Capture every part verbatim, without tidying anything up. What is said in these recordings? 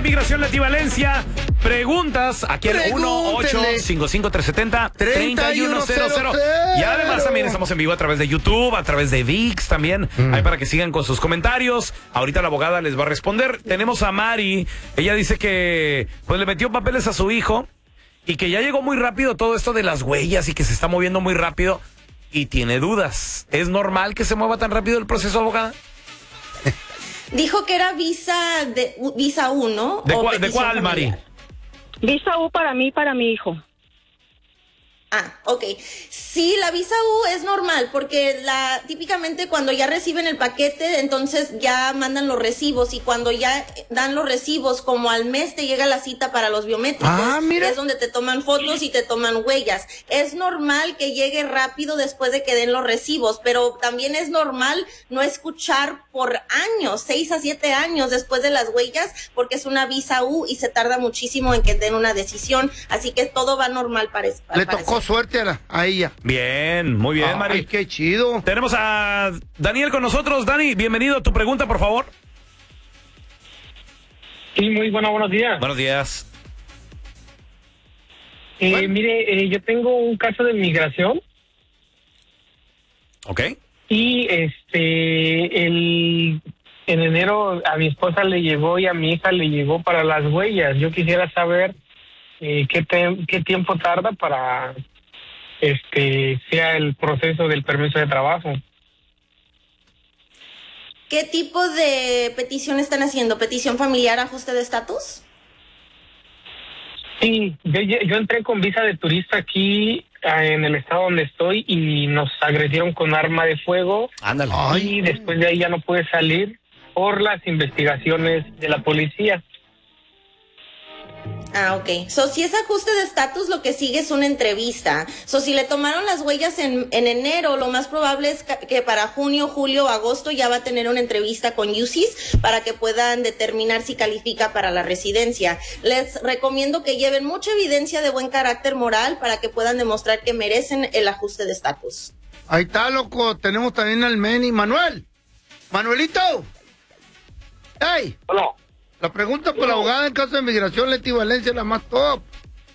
de Migración Leti Valencia. Preguntas aquí al uno ocho cinco cinco tres siete cero tres uno cero cero. Y además también estamos en vivo a través de YouTube, a través de ViX también. Mm. Ahí para que sigan con sus comentarios. Ahorita la abogada les va a responder. Tenemos a Mari. Ella dice que pues le metió papeles a su hijo y que ya llegó muy rápido todo esto de las huellas y que se está moviendo muy rápido y tiene dudas. ¿Es normal que se mueva tan rápido el proceso, abogada? Dijo que era visa de visa U, ¿no? ¿De, cuál, ¿de cuál, Mari? Visa U para mí y para mi hijo. Ah, ok. Sí, la visa U es normal porque la típicamente cuando ya reciben el paquete, entonces ya mandan los recibos y cuando ya dan los recibos, como al mes te llega la cita para los biométricos, ah, mira. es donde te toman fotos y te toman huellas. Es normal que llegue rápido después de que den los recibos, pero también es normal no escuchar por años, seis a siete años después de las huellas, porque es una visa U y se tarda muchísimo en que den una decisión, así que todo va normal para, para Le tocó parecer. Suerte a, la, a ella. Bien, muy bien, Ay, Mari. Ay, qué chido. Tenemos a Daniel con nosotros. Dani, bienvenido a tu pregunta, por favor. Sí, muy buenos, buenos días. Buenos días. Eh, Bueno. Mire, eh, yo tengo un caso de migración. Ok. Y este, el, en enero a mi esposa le llegó y a mi hija le llegó para las huellas. Yo quisiera saber eh, qué, te, qué tiempo tarda para este sea el proceso del permiso de trabajo. ¿Qué tipo de petición están haciendo? ¿Petición familiar, ajuste de estatus? Sí, yo, yo entré con visa de turista aquí en el estado donde estoy y nos agredieron con arma de fuego. Ándale. Y Ay. después de ahí ya no pude salir por las investigaciones de la policía. Ah, ok. So, si es ajuste de estatus, lo que sigue es una entrevista. So, si le tomaron las huellas en, en enero, lo más probable es que para junio, julio, agosto ya va a tener una entrevista con U C I S para que puedan determinar si califica para la residencia. Les recomiendo que lleven mucha evidencia de buen carácter moral para que puedan demostrar que merecen el ajuste de estatus. Ahí está, loco. Tenemos también al Meni. Manuel. Manuelito. ¡Ey! Hola. La pregunta por la abogada en caso de migración, Leti Valencia, es la más top.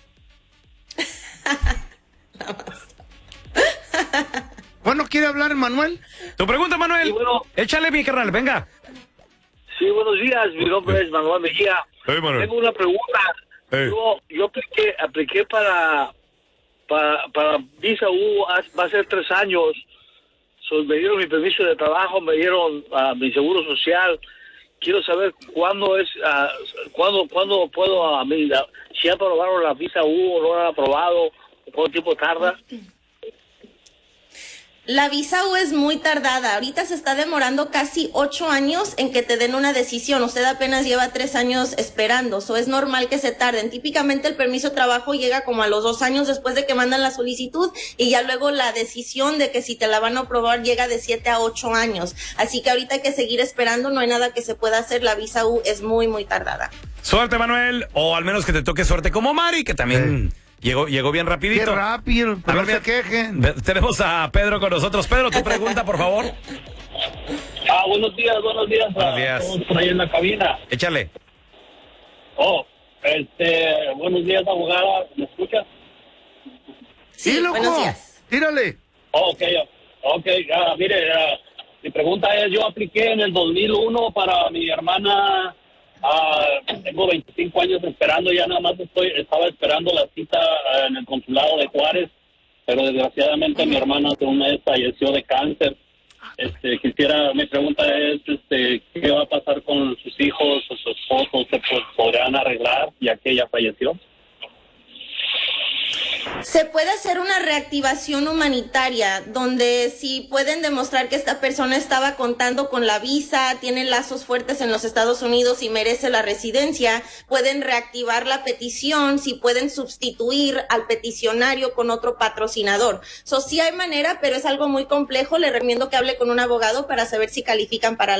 Bueno, ¿quiere hablar Manuel? Tu pregunta, Manuel. Sí, bueno. Échale, mi carnal, venga. Sí, buenos días. Mi nombre es Manuel Mejía. Hey, Manuel. Tengo una pregunta. Hey. Yo, yo apliqué, apliqué para, para, para visa U, va a ser tres años. So, me dieron mi permiso de trabajo, me dieron uh, mi seguro social. Quiero saber cuándo es, uh, cuándo, cuándo puedo, a mí, uh, si ya aprobaron la visa U o no la han aprobado, cuánto tiempo tarda. La visa U es muy tardada. Ahorita se está demorando casi ocho años en que te den una decisión. Usted apenas lleva tres años esperando. So es normal que se tarden. Típicamente el permiso de trabajo llega como a los dos años después de que mandan la solicitud y ya luego la decisión de que si te la van a aprobar llega de siete a ocho años. Así que ahorita hay que seguir esperando. No hay nada que se pueda hacer. La visa U es muy, muy tardada. Suerte, Manuel. O al menos que te toque suerte como Mari, que también... Sí. Llegó, llegó bien rapidito. Qué rápido, pero a ver, no se quejen. Tenemos a Pedro con nosotros. Pedro, tu pregunta, por favor. Ah, buenos días, buenos días. Buenos días. Todos por ahí en la cabina. Échale. Oh, este, buenos días, abogada. ¿Me escuchas? Sí, loco. buenos días. Tírale. Oh, ok, ok. Uh, mire, uh, mi pregunta es, yo apliqué en el dos mil uno para mi hermana. Uh, tengo veinticinco años esperando, ya nada más estoy, estaba esperando la cita uh, en el consulado de Juárez, pero desgraciadamente mi hermana hace un mes falleció de cáncer. Este, quisiera, mi pregunta es, este, ¿qué va a pasar con sus hijos o su esposo? ¿Se podrán arreglar ya que ella falleció? Se puede hacer una reactivación humanitaria donde si pueden demostrar que esta persona estaba contando con la visa, tiene lazos fuertes en los Estados Unidos y merece la residencia, pueden reactivar la petición, si pueden sustituir al peticionario con otro patrocinador. So, sí hay manera, pero es algo muy complejo. Le recomiendo que hable con un abogado para saber si califican para la